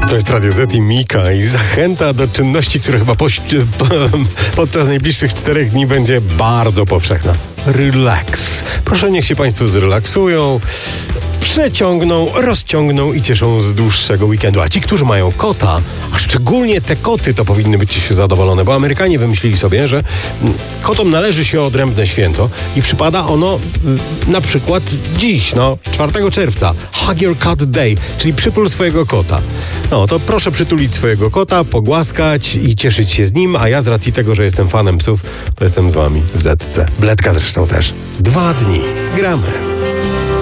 To jest Radio Z i Mika i zachęta do czynności, która chyba podczas najbliższych 4 dni będzie bardzo powszechna. Relax. Proszę, niech się Państwo zrelaksują, przeciągną, rozciągną i cieszą z dłuższego weekendu. A ci, którzy mają kota, a szczególnie te koty, to powinny być zadowolone, bo Amerykanie wymyślili sobie, że kotom należy się odrębne święto i przypada ono na przykład dziś, 4 czerwca. Hug your cat day, czyli przytul swojego kota. To proszę przytulić swojego kota, pogłaskać i cieszyć się z nim, a ja z racji tego, że jestem fanem psów, to jestem z wami w ZC. Bledka zresztą też. 2 dni. Gramy.